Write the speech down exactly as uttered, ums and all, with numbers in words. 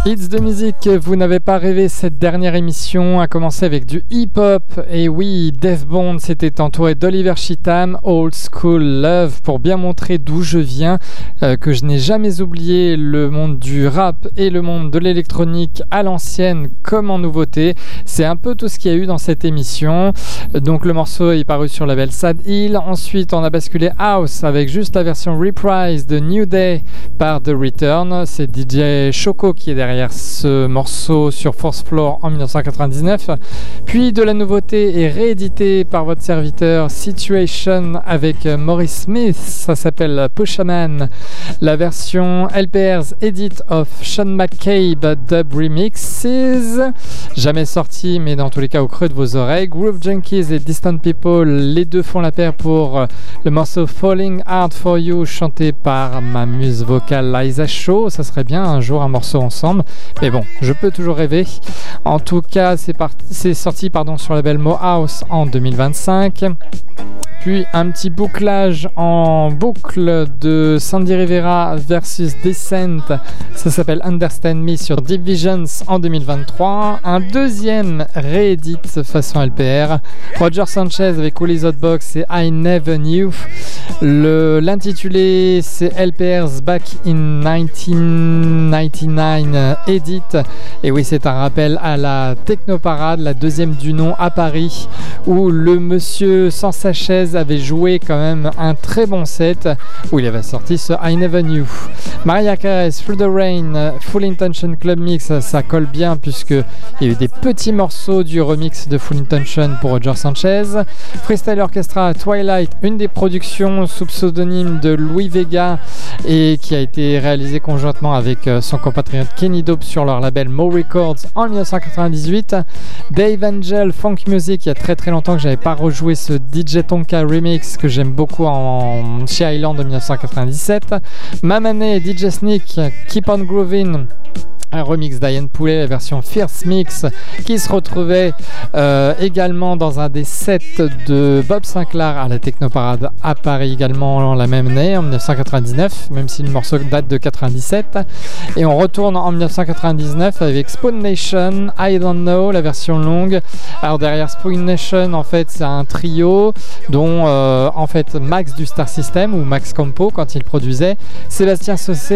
Hits de musique, vous n'avez pas rêvé, cette dernière émission a commencé avec du hip-hop. Et oui, Def Bond s'était entouré d'Oliver Cheatham, Old School Love, pour bien montrer d'où je viens, euh, que je n'ai jamais oublié le monde du rap et le monde de l'électronique à l'ancienne comme en nouveauté. C'est un peu tout ce qu'il y a eu dans cette émission. Donc le morceau est paru sur le label Sad Hill. Ensuite, on a basculé House avec juste la version reprise de New Day par The Return. C'est D J Choco qui est derrière ce morceau sur Fourth Floor en dix-neuf cent quatre-vingt-dix-neuf. Puis de la nouveauté est réédité par votre serviteur, Situation avec Maurice Smith. Ça s'appelle Pushaman. La version L P R's Edit of Sean McCabe Dub Remixes. Jamais sorti, mais dans tous les cas au creux de vos oreilles. Groove Junkies et Distant People, les deux font la paire pour le morceau Falling Hard For You, chanté par ma muse vocale Liza Shaw. Ça serait bien un jour un morceau ensemble. Mais bon, je peux toujours rêver. En tout cas, c'est, part... c'est sorti pardon, sur le label Mohouse en deux mille vingt-cinq. Puis un petit bouclage en boucle de Sandy Rivera versus Descent. Ça s'appelle Understand Me sur Deep Visions en deux mille vingt-trois. Un deuxième réédit façon L P R. Roger Sanchez avec All His Hot Box et I Never Knew. Le, l'intitulé c'est L P R's Back in nineteen ninety-nine Edit. Et oui, c'est un rappel à la Technoparade, la deuxième du nom à Paris, où le monsieur sans sa chaise avait joué quand même un très bon set, où il avait sorti ce I Never Knew. Mariah Carey, Through the Rain, Full Intention Club Mix, ça colle bien puisque il y a eu des petits morceaux du remix de Full Intention pour Roger Sanchez. Freestyle Orchestra, Twilight, une des productions sous pseudonyme de Louis Vega et qui a été réalisée conjointement avec son compatriote Kenny Dope sur leur label Mo Records en dix-neuf cent quatre-vingt-dix-huit. Dave Angel, Funk Music, il y a très très longtemps que j'avais pas rejoué ce D J Tonka remix que j'aime beaucoup en chez Island de dix-neuf cent quatre-vingt-dix-sept. Mamane et D J Sneak, Keep on Groovin', un remix d'Ian Poulet, la version Fierce Mix, qui se retrouvait euh, également dans un des sets de Bob Sinclair à la Technoparade à Paris également la même année, en dix-neuf cent quatre-vingt-dix-neuf, même si le morceau date de quatre-vingt-dix-sept. Et on retourne en dix-neuf cent quatre-vingt-dix-neuf avec Spoon Nation, I Don't Know, la version longue. Alors derrière Spoon Nation, en fait, c'est un trio dont euh, en fait Max du Star System ou Max Campo quand il produisait, Sébastien Saucé